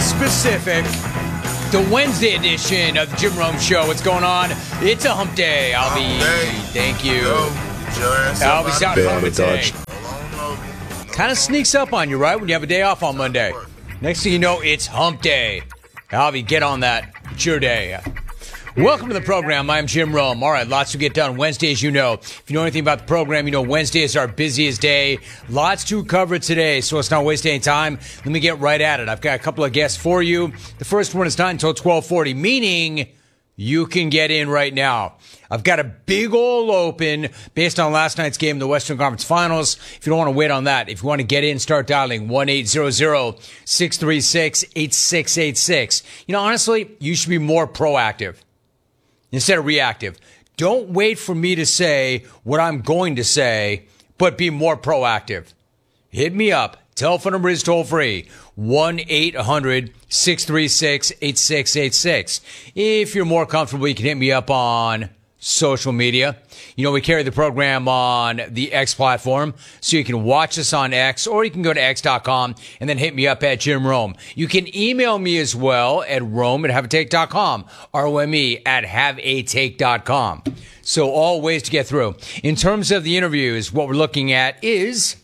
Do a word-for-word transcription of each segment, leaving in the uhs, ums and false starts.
specific. The Wednesday edition of the Jim Rome Show. What's going on? It's a hump day. I'll be. Hey. Thank you. Yo, I'll be out front with today. today. Kind of sneaks up on you, right? When you have a day off on Monday. Next thing you know, it's hump day. Albie, get on that. It's your day. Welcome to the program. I'm Jim Rome. All right, lots to get done. Wednesday, as you know. If you know anything about the program, you know Wednesday is our busiest day. Lots to cover today, so let's not waste any time. Let me get right at it. I've got a couple of guests for you. The first one is not until twelve forty, meaning you can get in right now. I've got a big old open based on last night's game in the Western Conference Finals. If you don't want to wait on that, if you want to get in, start dialing one eight hundred, six three six, eight six eight six. You know, honestly, you should be more proactive instead of reactive. Don't wait for me to say what I'm going to say, but be more proactive. Hit me up. Telephone number is toll free. one eight hundred, six three six, eight six eight six. If you're more comfortable, you can hit me up on social media. You know, we carry the program on the X platform, so you can watch us on X, or you can go to x dot com and then hit me up at Jim Rome. You can email me as well at rome at have a take dot com, R O M E at have a take dot com. So all ways to get through. In terms of the interviews, what we're looking at is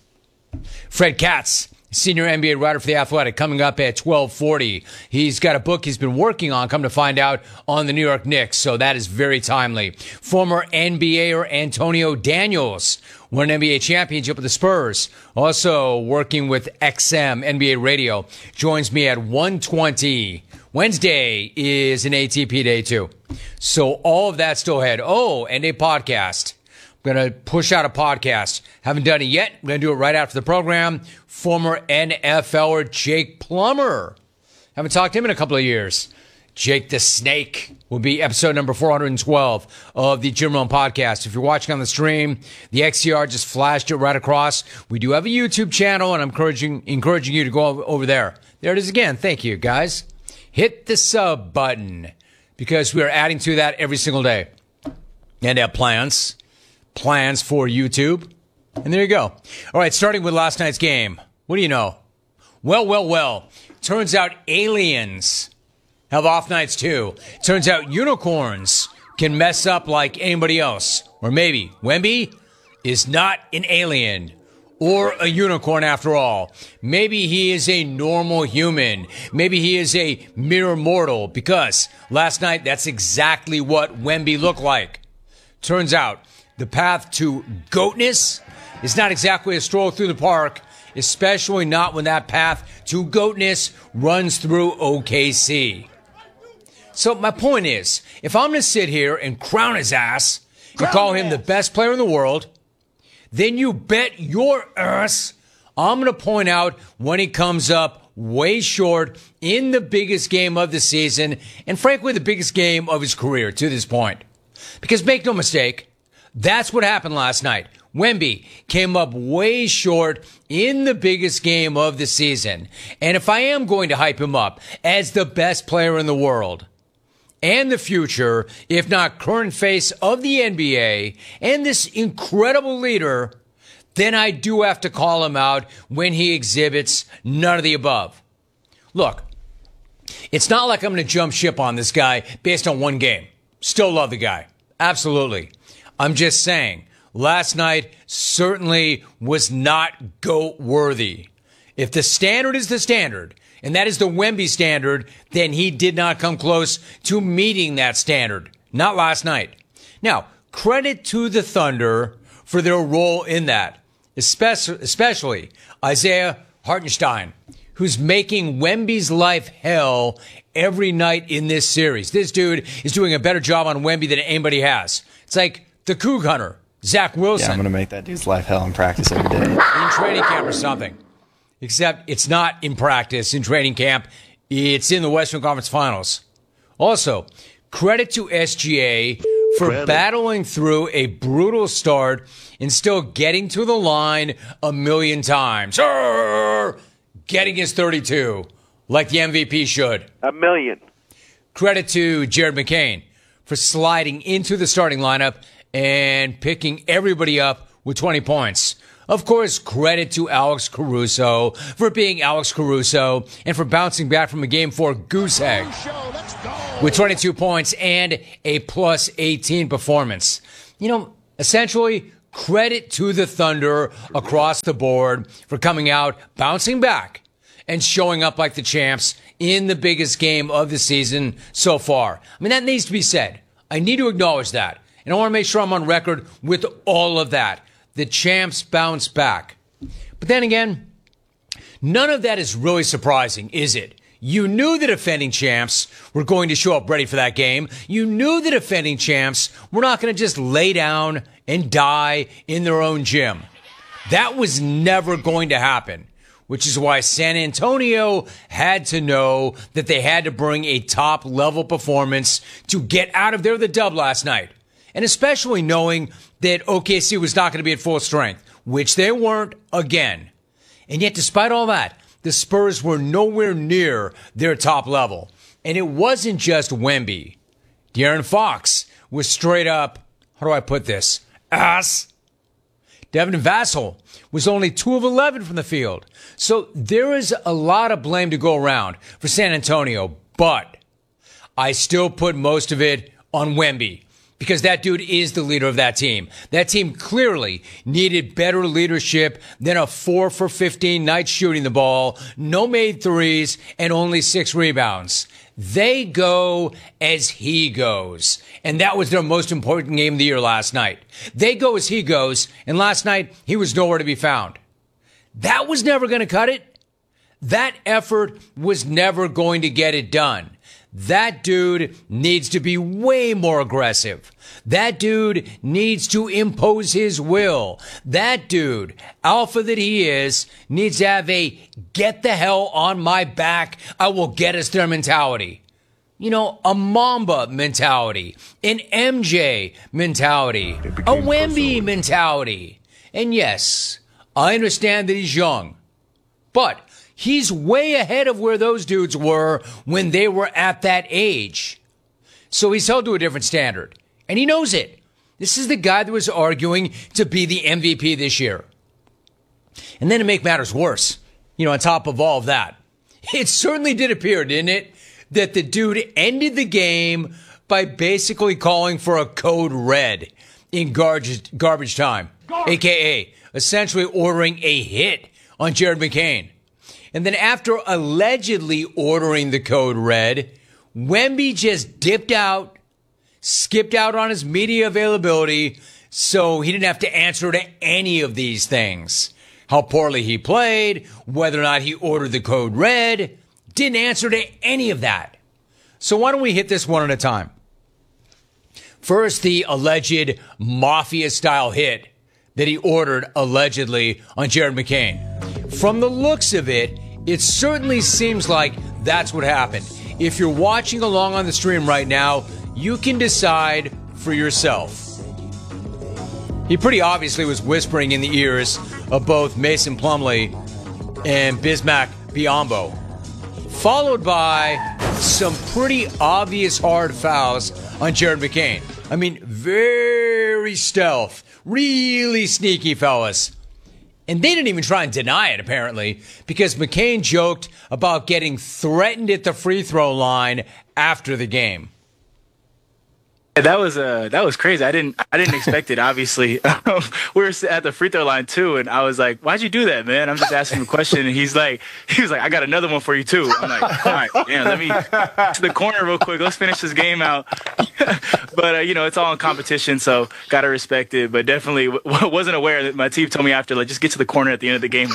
Fred Katz, senior N B A writer for The Athletic, coming up at twelve forty. He's got a book he's been working on, come to find out, on the New York Knicks, so that is very timely. Former N B A-er Antonio Daniels won an N B A championship with the Spurs. Also working with X M N B A Radio. Joins me at one twenty. Wednesday is an A T P day, too. So all of that still ahead. Oh, and a podcast. I'm going to push out a podcast. Haven't done it yet. I'm going to do it right after the program. Former N F L er Jake Plummer. Haven't talked to him in a couple of years. Jake the Snake will be episode number four hundred twelve of the Jim Rome podcast. If you're watching on the stream, the X C R just flashed it right across. We do have a YouTube channel, and I'm encouraging, encouraging you to go over there. There it is again. Thank you, guys. Hit the sub button, because we are adding to that every single day. And have plans. Plans for YouTube. And there you go. All right, starting with last night's game. What do you know? Well, well, well. Turns out aliens have off nights too. Turns out unicorns can mess up like anybody else. Or maybe Wemby is not an alien or a unicorn after all. Maybe he is a normal human. Maybe he is a mere mortal, because last night that's exactly what Wemby looked like. Turns out the path to goatness is not exactly a stroll through the park, especially not when that path to goatness runs through O K C. So my point is, if I'm going to sit here and crown his ass and call him the best player in the world, then you bet your ass I'm going to point out when he comes up way short in the biggest game of the season, and frankly the biggest game of his career to this point. Because make no mistake, that's what happened last night. Wemby came up way short in the biggest game of the season. And if I am going to hype him up as the best player in the world and the future, if not current face of the N B A and this incredible leader, then I do have to call him out when he exhibits none of the above. Look, it's not like I'm going to jump ship on this guy based on one game. Still love the guy. Absolutely. I'm just saying, last night certainly was not GOAT worthy. If the standard is the standard, and that is the Wemby standard, then he did not come close to meeting that standard. Not last night. Now, credit to the Thunder for their role in that, especially, especially Isaiah Hartenstein, who's making Wemby's life hell every night in this series. This dude is doing a better job on Wemby than anybody has. It's like the Coug Hunter, Zach Wilson. Yeah, I'm going to make that dude's life hell in practice every day. In training camp or something. Except it's not in practice, in training camp. It's in the Western Conference Finals. Also, credit to S G A for credit. battling through a brutal start and still getting to the line a million times. Arr! Getting his thirty-two, like the M V P should. A million. Credit to Jared McCain for sliding into the starting lineup and picking everybody up with twenty points. Of course, credit to Alex Caruso for being Alex Caruso and for bouncing back from a game four goose egg with twenty-two points and a plus eighteen performance. You know, essentially, credit to the Thunder across the board for coming out, bouncing back, and showing up like the champs in the biggest game of the season so far. I mean, that needs to be said. I need to acknowledge that. And I want to make sure I'm on record with all of that. The champs bounce back. But then again, none of that is really surprising, is it? You knew the defending champs were going to show up ready for that game. You knew the defending champs were not going to just lay down and die in their own gym. That was never going to happen, which is why San Antonio had to know that they had to bring a top-level performance to get out of there the dub last night. And especially knowing that O K C was not going to be at full strength, which they weren't again. And yet, despite all that, the Spurs were nowhere near their top level. And it wasn't just Wemby. De'Aaron Fox was straight up, how do I put this, ass. Devin Vassell was only two of eleven from the field. So there is a lot of blame to go around for San Antonio, but I still put most of it on Wemby, because that dude is the leader of that team. That team clearly needed better leadership than a four for fifteen night shooting the ball, no made threes, and only six rebounds. They go as he goes. And that was their most important game of the year last night. They go as he goes, and last night he was nowhere to be found. That was never going to cut it. That effort was never going to get it done. That dude needs to be way more aggressive. That dude needs to impose his will. That dude, alpha that he is, needs to have a get the hell on my back, I will get us there mentality. You know, a Mamba mentality, an M J mentality, a Wemby mentality. And yes, I understand that he's young, but he's way ahead of where those dudes were when they were at that age. So he's held to a different standard. And he knows it. This is the guy that was arguing to be the M V P this year. And then to make matters worse, you know, on top of all of that, it certainly did appear, didn't it, that the dude ended the game by basically calling for a code red in garbage, garbage time, a k a essentially ordering a hit on Jared McCain. And then after allegedly ordering the code red, Wemby just dipped out, skipped out on his media availability, so he didn't have to answer to any of these things. How poorly he played, whether or not he ordered the code red, didn't answer to any of that. So why don't we hit this one at a time? First, the alleged mafia-style hit that he ordered allegedly on Jared McCain. From the looks of it, it certainly seems like that's what happened. If you're watching along on the stream right now, you can decide for yourself. He pretty obviously was whispering in the ears of both Mason Plumlee and Bismack Biyombo, followed by some pretty obvious hard fouls on Jared McCain. I mean, very stealth, really sneaky fellas. And they didn't even try and deny it, apparently, because McCain joked about getting threatened at the free throw line after the game. That was uh that was crazy. I didn't I didn't expect it. Obviously, um, we were at the free throw line too, and I was like, "Why'd you do that, man?" I'm just asking him a question, and he's like, "He was like, I got another one for you too." I'm like, "All right, damn, let me to the corner real quick. Let's finish this game out." But uh, you know, it's all in competition, so gotta respect it. But definitely w- wasn't aware that my team told me after, like, just get to the corner at the end of the game.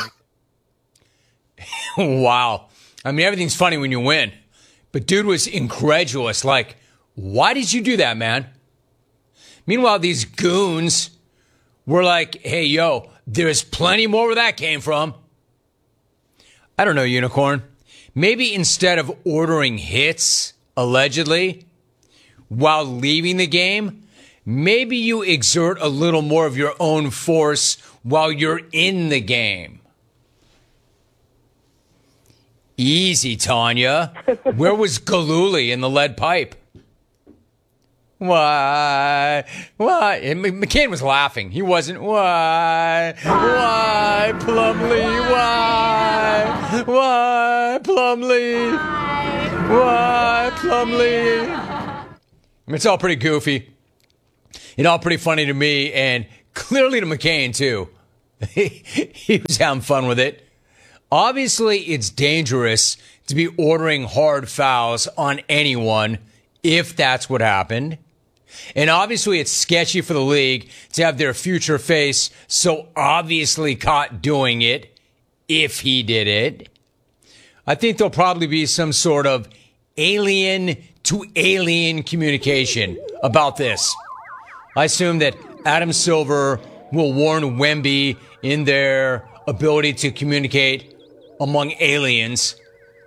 Wow, I mean, everything's funny when you win, but dude was incredulous, like, why did you do that, man? Meanwhile, these goons were like, hey, yo, there's plenty more where that came from. I don't know, Unicorn. Maybe instead of ordering hits, allegedly, while leaving the game, maybe you exert a little more of your own force while you're in the game. Easy, Tanya. Where was Galooly in the lead pipe? Why? Why? And McCain was laughing. He wasn't. Why? Why, Plumlee? Why? Why, Plumlee? Why, Plumlee? I mean, it's all pretty goofy. It's all pretty funny to me, and clearly to McCain, too. He was having fun with it. Obviously, it's dangerous to be ordering hard fouls on anyone if that's what happened. And obviously, it's sketchy for the league to have their future face so obviously caught doing it if he did it. I think there'll probably be some sort of alien to alien communication about this. I assume that Adam Silver will warn Wemby in their ability to communicate among aliens.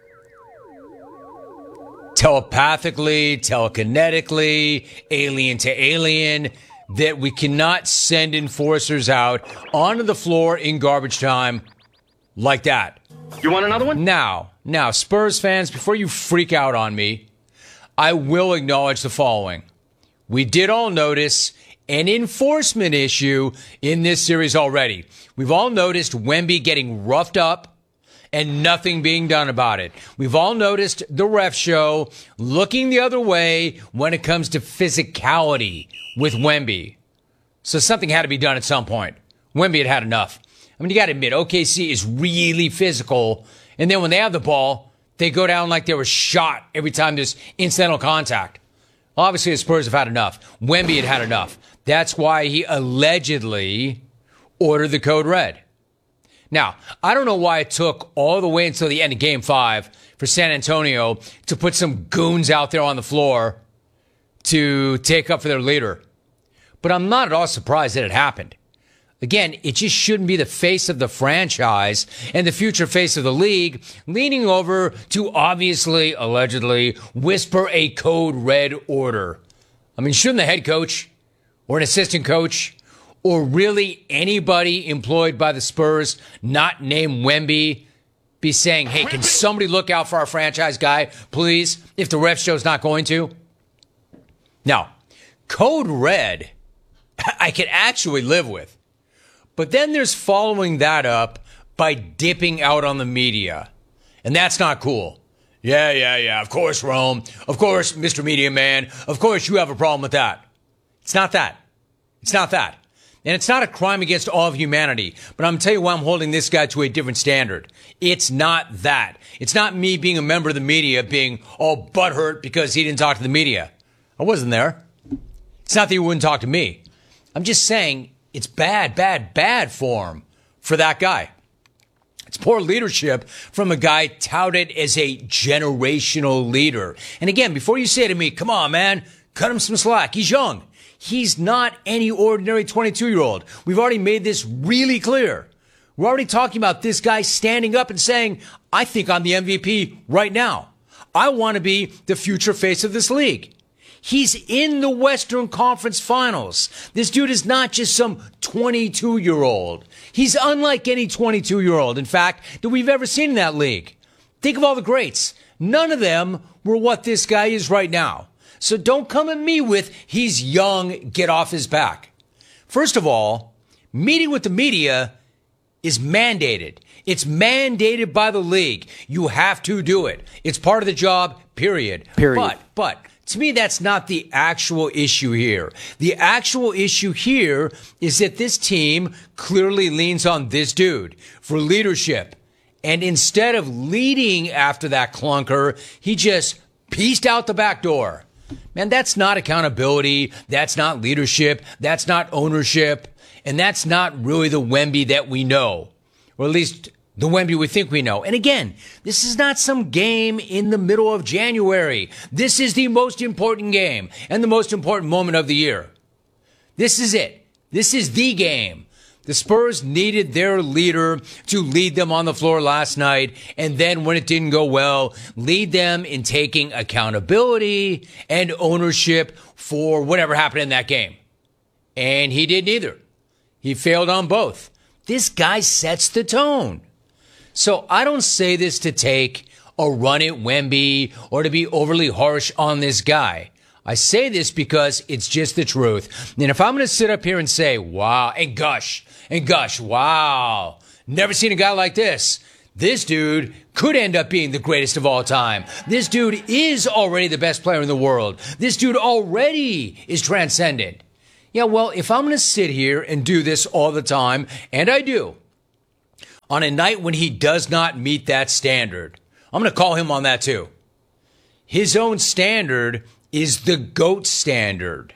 Telepathically, telekinetically, alien to alien, that we cannot send enforcers out onto the floor in garbage time like that. You want another one? Now, now, Spurs fans, before you freak out on me, I will acknowledge the following. We did all notice an enforcement issue in this series already. We've all noticed Wemby getting roughed up and nothing being done about it. We've all noticed the ref show looking the other way when it comes to physicality with Wemby. So something had to be done at some point. Wemby had had enough. I mean, you got to admit, O K C is really physical. And then when they have the ball, they go down like they were shot every time there's incidental contact. Obviously, the Spurs have had enough. Wemby had had enough. That's why he allegedly ordered the code red. Now, I don't know why it took all the way until the end of Game five for San Antonio to put some goons out there on the floor to take up for their leader. But I'm not at all surprised that it happened. Again, it just shouldn't be the face of the franchise and the future face of the league leaning over to obviously, allegedly, whisper a code red order. I mean, shouldn't the head coach or an assistant coach or really anybody employed by the Spurs, not named Wemby, be saying, hey, can somebody look out for our franchise guy, please, if the ref show's not going to? Now, code red, I can actually live with. But then there's following that up by dipping out on the media. And that's not cool. Yeah, yeah, yeah. Of course, Rome. Of course, Mister Media Man. Of course, you have a problem with that. It's not that. It's not that. And it's not a crime against all of humanity. But I'm going to tell you why I'm holding this guy to a different standard. It's not that. It's not me being a member of the media being all butthurt because he didn't talk to the media. I wasn't there. It's not that he wouldn't talk to me. I'm just saying it's bad, bad, bad form for that guy. It's poor leadership from a guy touted as a generational leader. And again, before you say to me, come on, man, cut him some slack. He's young. He's not any ordinary twenty-two-year-old. We've already made this really clear. We're already talking about this guy standing up and saying, I think I'm the M V P right now. I want to be the future face of this league. He's in the Western Conference Finals. This dude is not just some twenty-two-year-old. He's unlike any twenty-two-year-old, in fact, that we've ever seen in that league. Think of all the greats. None of them were what this guy is right now. So don't come at me with, he's young, get off his back. First of all, meeting with the media is mandated. It's mandated by the league. You have to do it. It's part of the job, period. Period. But, but, to me, that's not the actual issue here. The actual issue here is that this team clearly leans on this dude for leadership. And instead of leading after that clunker, he just pieced out the back door. Man, that's not accountability. That's not leadership. That's not ownership. And that's not really the Wemby that we know. Or at least the Wemby we think we know. And again, this is not some game in the middle of January. This is the most important game and the most important moment of the year. This is it. This is the game. The Spurs needed their leader to lead them on the floor last night, and then when it didn't go well, lead them in taking accountability and ownership for whatever happened in that game. And he did neither. He failed on both. This guy sets the tone. So I don't say this to take a run at Wemby or to be overly harsh on this guy. I say this because it's just the truth. And if I'm going to sit up here and say, wow, and gush, and gush, wow, never seen a guy like this. This dude could end up being the greatest of all time. This dude is already the best player in the world. This dude already is transcendent. Yeah, well, if I'm going to sit here and do this all the time, and I do, on a night when he does not meet that standard, I'm going to call him on that too. His own standard is the GOAT standard.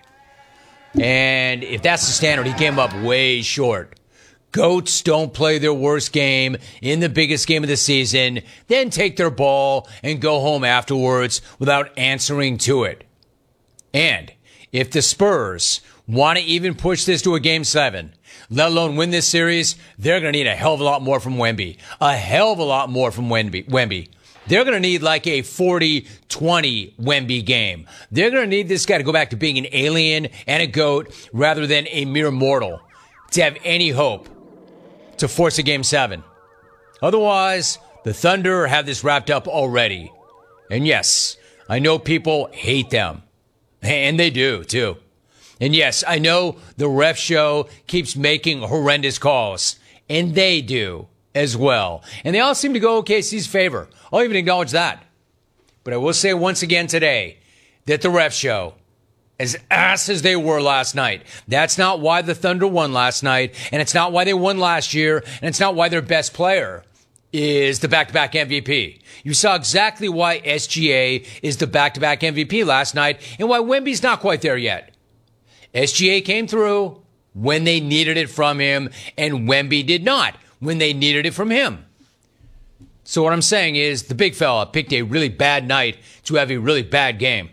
And if that's the standard, he came up way short. GOATs don't play their worst game in the biggest game of the season, then take their ball and go home afterwards without answering to it. And if the Spurs want to even push this to a game seven, let alone win this series, they're going to need a hell of a lot more from Wemby. A hell of a lot more from Wemby. Wemby. They're going to need like a forty twenty Wemby game. They're going to need this guy to go back to being an alien and a GOAT rather than a mere mortal to have any hope to force a game seven. Otherwise, the Thunder have this wrapped up already. And yes, I know people hate them. And they do, too. And yes, I know the ref show keeps making horrendous calls. And they do as well. And they all seem to go O K C's favor. I'll even acknowledge that. But I will say once again today that the ref show, as ass as they were last night, that's not why the Thunder won last night. And it's not why they won last year. And it's not why their best player is the back-to-back M V P. You saw exactly why S G A is the back-to-back M V P last night and why Wemby's not quite there yet. S G A came through when they needed it from him, and Wemby did not when they needed it from him. So what I'm saying is the big fella picked a really bad night to have a really bad game.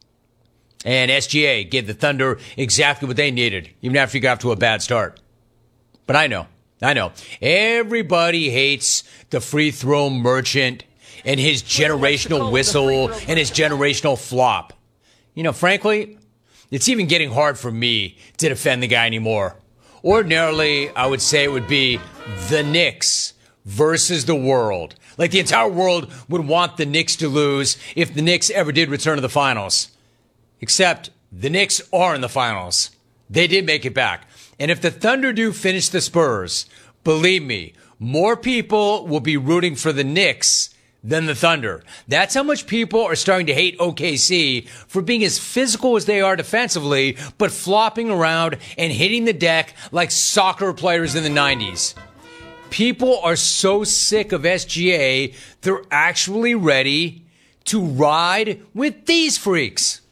And S G A gave the Thunder exactly what they needed, even after he got off to a bad start. But I know, I know. Everybody hates the free throw merchant and his generational whistle and his generational flop. You know, frankly, it's even getting hard for me to defend the guy anymore. Ordinarily, I would say it would be the Knicks versus the world. Like the entire world would want the Knicks to lose if the Knicks ever did return to the finals. Except the Knicks are in the finals. They did make it back. And if the Thunder do finish the Spurs, believe me, more people will be rooting for the Knicks than the Thunder. That's how much people are starting to hate O K C for being as physical as they are defensively, but flopping around and hitting the deck like soccer players in the nineties. People are so sick of S G A, they're actually ready to ride with these freaks.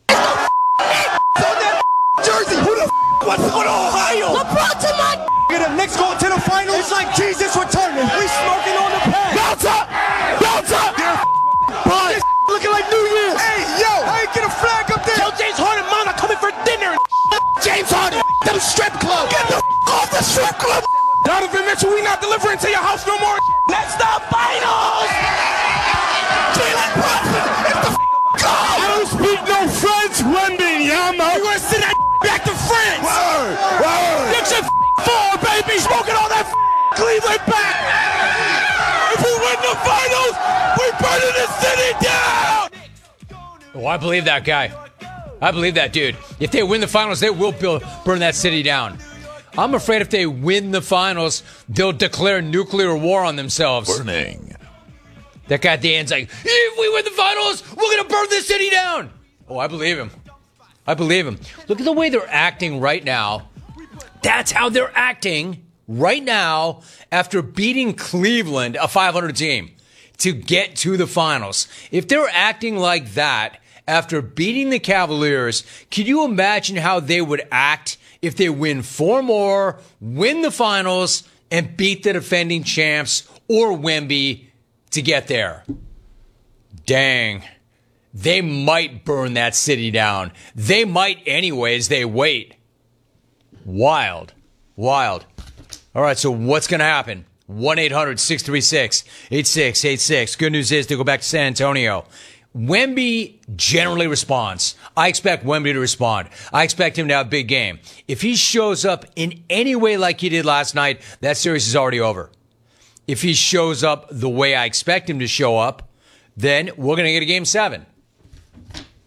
Jersey, who the f*** wants to go to Ohio? LeBron to my the Knicks going to the finals. It's like Jesus returning. We smoking on the pad. Bounce up! Bounce up! They're looking like New Year's. Hey, yo, how you get a flag up there? Yo, James Harden, mom, are coming for dinner. James Harden, them strip club. Get the f*** off the strip club. Donovan Mitchell, we not delivering to your house no more. That's the finals. Jalen Brunson, it's the f*** God. I don't speak no French, Wembanyama. You gonna send that back to France? Word, word. Get your four, baby. Smoking all that Cleveland back. If we win the finals, we burning the city down. Oh, I believe that guy. I believe that dude. If they win the finals, they will build, burn that city down. I'm afraid if they win the finals, they'll declare nuclear war on themselves. Burning. That guy at the end's like, if we win the finals, we're going to burn this city down. Oh, I believe him. I believe him. Look at the way they're acting right now. That's how they're acting right now after beating Cleveland, a five hundred team, to get to the finals. If they're acting like that after beating the Cavaliers, can you imagine how they would act if they win four more, win the finals, and beat the defending champs or Wemby to get there? Dang. They might burn that city down. They might anyway as they wait. Wild. Wild. All right, so what's going to happen? one eight hundred six three six eight six eight six. Good news is they go back to San Antonio. Wemby generally responds. I expect Wemby to respond. I expect him to have a big game. If he shows up in any way like he did last night, that series is already over. If he shows up the way I expect him to show up, then we're going to get a game seven.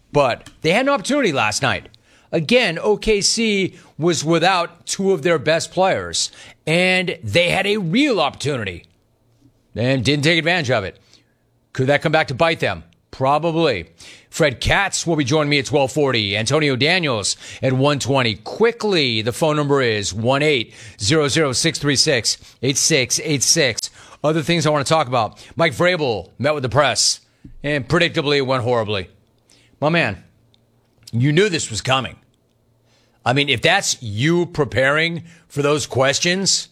but they had an opportunity last night. Again, O K C was without two of their best players, and they had a real opportunity and didn't take advantage of it. Could that come back to bite them? Probably. Fred Katz will be joining me at twelve forty. Antonio Daniels at one twenty. Quickly, the phone number is one eight hundred, six three six, eight six eight six. Other things I want to talk about. Mike Vrabel met with the press, and predictably it went horribly. My man, you knew this was coming. I mean, if that's you preparing for those questions,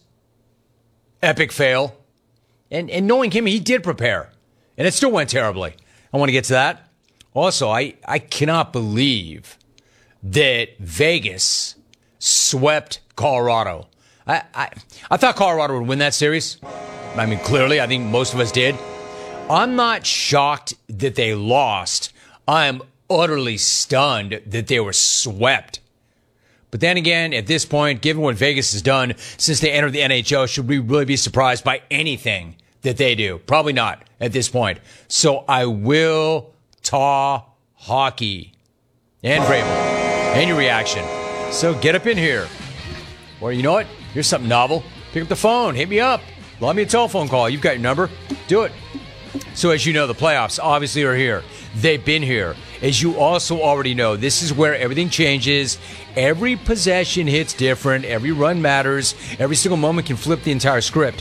epic fail. And, and knowing him, he did prepare, and it still went terribly. I want to get to that. Also, I, I cannot believe that Vegas swept Colorado. I, I I thought Colorado would win that series. I mean, clearly, I think most of us did. I'm not shocked that they lost. I'm utterly stunned that they were swept. But then again, at this point, given what Vegas has done since they entered the N H L, should we really be surprised by anything that they do? Probably not at this point. So I will taw hockey and Vrabel and your reaction. So get up in here. Or you know what? Here's something novel. Pick up the phone. Hit me up. Love me a telephone call. You've got your number. Do it. So as you know, the playoffs obviously are here. They've been here. As you also already know, this is where everything changes. Every possession hits different. Every run matters. Every single moment can flip the entire script.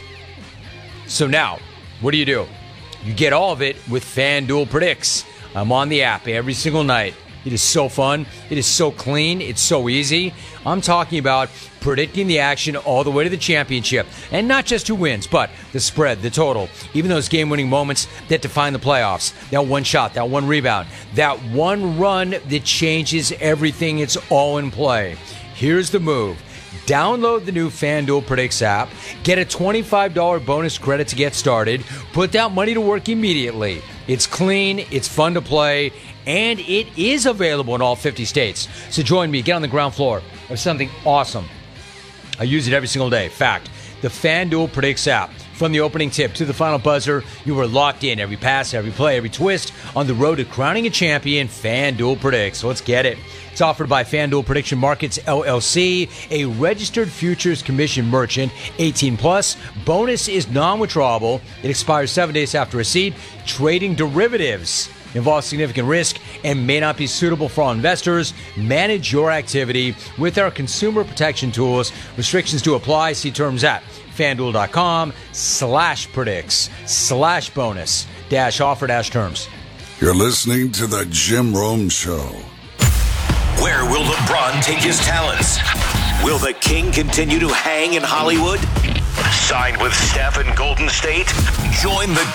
So now, what do you do? You get all of it with FanDuel Predicts. I'm on the app every single night. It is so fun. It is so clean. It's so easy. I'm talking about predicting the action all the way to the championship. And not just who wins, but the spread, the total, even those game-winning moments that define the playoffs. That one shot, that one rebound, that one run that changes everything. It's all in play. Here's the move. Download the new FanDuel Predicts app. Get a twenty-five dollars bonus credit to get started. Put that money to work immediately. It's clean, it's fun to play, and it is available in all fifty states. So join me, get on the ground floor of something awesome. I use it every single day. Fact, the FanDuel Predicts app. From the opening tip to the final buzzer, you are locked in. Every pass, every play, every twist on the road to crowning a champion. FanDuel Predicts. Let's get it. It's offered by FanDuel Prediction Markets, L L C, a registered futures commission merchant, eighteen plus. Bonus is non-withdrawable. It expires seven days after receipt. Trading derivatives involves significant risk and may not be suitable for all investors. Manage your activity with our consumer protection tools. Restrictions do apply. See terms at FanDuel.com slash predicts slash bonus dash offer dash terms. You're listening to the Jim Rome Show. Where will LeBron take his talents? Will the King continue to hang in Hollywood? Signed with Steph in Golden State? Join the